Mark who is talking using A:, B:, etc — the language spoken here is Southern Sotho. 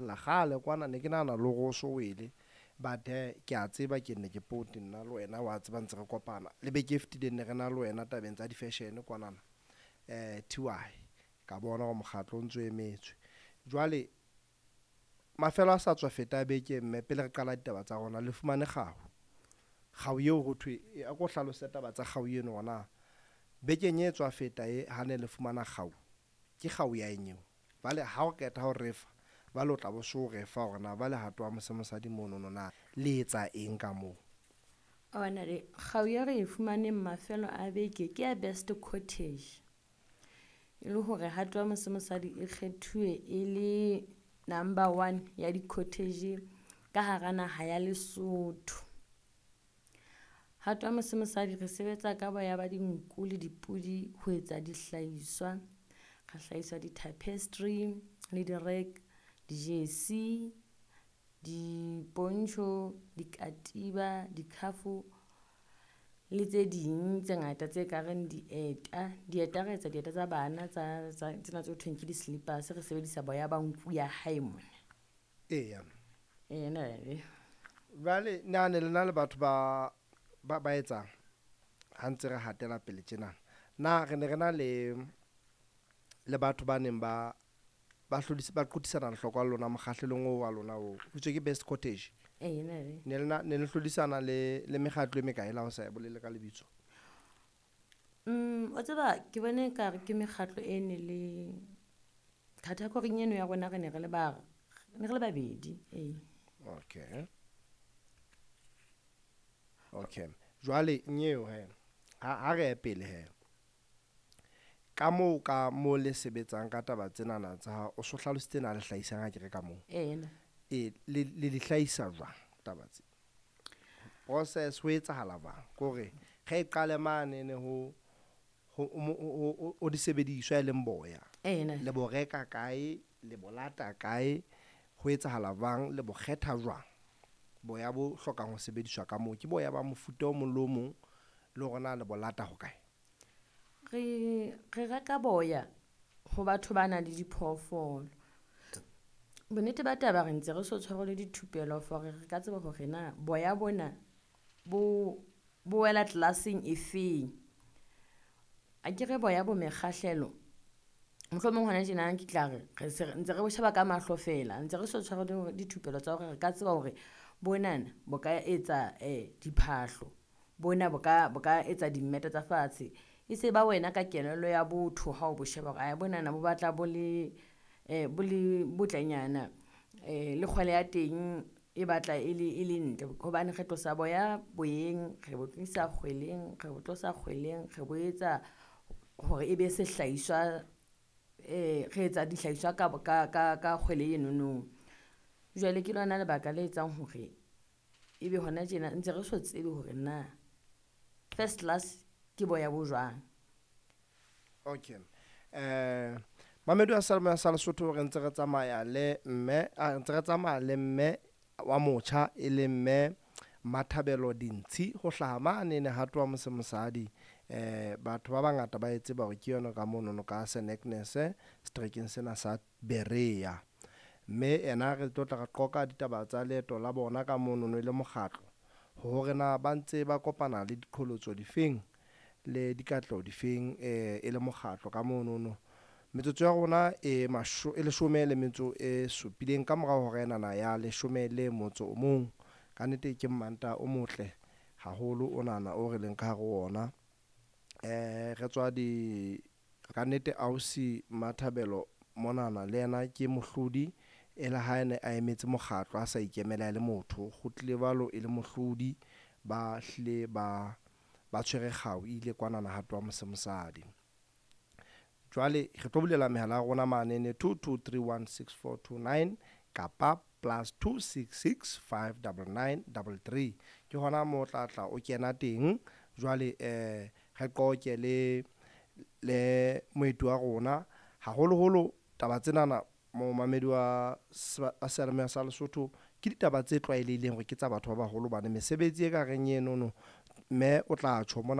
A: lla gale kwana ne ke nana le go so wele but ke a tseba ke nne ke poti nna le wena wa tseba ntse re kopana le be ke fitile ne re na le wena tabeng tsa di fashion kwanana TY ka bona go mokgatlo ntse o emetswe jwale mafelo a sa tswa feta beke mme pele re qala ditaba tsa rona le fumane kgau eo go thwe a go hlalosa taba tsa kgau eno gona beke nye tswa feta e hane le fumana kgau ke kgau ya enyo vale ha o keta ho refa vale o tla bo so refa gona vale hatwa mosadi mono na le etsa eng ka mo
B: ona le kgau ya re fumane mafelo a beke ke ya Best Cottage e le hore hatwa mosadi e kgethuwe e le number 1 ya di cottage ka hara naha ya Lesotho. Hatwa mosadi re sebetsa ka boya ba dinku le dipudi ho etsa dihlahiswa ra hlahisa di tapestry le di rag di jersey di poncho di katiba di khafu le tse ding tse ngata tse kareng dieta re etsa dieta tsa bana tsa tsena tse thweng ke di slippers re sebedisa boya ba nku ya hae mona ne
A: vale nane le na le batho ba etsang ha ntse re hatela pele tjena na re ne re na le batho ba neng ba hlodisa ba qotisana lehlokwa lona mokgahlelong o wa lona o tswe ke Best Cottage ne le hlodisana le mekgatlo e mekae la ho sa bolele ka lebitso
B: o tseba ke bone ka re ke mekgatlo e ne le category eno ya rona re ne re le babedi
A: okay jwale nyeo ha re pele ka mo le sebetsang ka taba tsenana tsa o so hlalositse na le hlahisang ha ke re ka mo le hlahisa jwang taba tse process ho etsahala ba gore ga e qale mane ne ho di sebediswa le mboya le bo reka kae le bolata kae ho etsahala bang le bo kgetha jwang boya bo hlokang ho sebediswa ka moo ke boya ba mofuta o mong le o mong le gona le bolata ho kae
B: re reka boya ho batho ba na le diphoofolo bonnete ba taba re ntse re so tshware le dithupelo for re ka tseba hore na boya bona bo wela classing e feng a ke re boya bo mekgahlelo mohlomong hona tjena ke tla re ntse re bo sheba ka mahlo fela ntse re so tshware dithupelo tsa hore re ka tseba hore bonana bo ka etsa diphahlo bona bo ka etsa dimmete tsa fatshe e se ba wena ka kelello ya botho ha o bo sheba hore a bonana bo batla bo le botlenyana le kgwele ya teng e batla e le ntle hobane re tlosa boya boyeng re bo tlisa kgweleng re bo tlosa kgweleng re bo etsa hore e be sehlahiswa re etsa dihlahiswa ka kgwele eno no jwale ke lona lebaka le etsang hore ebe hona tjena ntse re so tsebe hore na first class ke boya bo jwang
A: okay Mamedu a Salma sa Lesotho re ntse re tsamaya le mme wa motjha e le mme Mathabelo Dintshi ho hlaha mane ne hatwa mosadi batho ba bangata ba etse ba hore ke yona ka mono ka Senekness streekeng sena sa Berea mme ena re tlo tla re qoka ditaba tsa leeto la bona ka mono le mokgatlo hore na ba ntse ba kopana le diqholotso difeng le dikatleho difeng e le mokgatlo ka mono metsotso ya rona e 17 ka morao hore nana ya 11 ka nnete ke mmanta o motle haholo o nana o re leng ka hare ona re tswa ka nnete ausi Mathabelo monana le yena ke mohlodi e le ha ene a emetse mokgatlo a sa ikemela le motho go tlile balo e le mohlodi ba hle ba tshwere kgau ile kwanana hatwa mosadi jwale re tlo bulela mehala rona manene 22316429 kapa +26659933 ke hona mo tlatla o kena teng jwale re qoke le moetu wa rona haholo taba tsenana mo mamedi wa Salma sa Lesotho ke ditaba tse tlwaelehileng hore ke tsa batho ba baholo bana mesebetsi e ka reng eno mme o tla tjho mona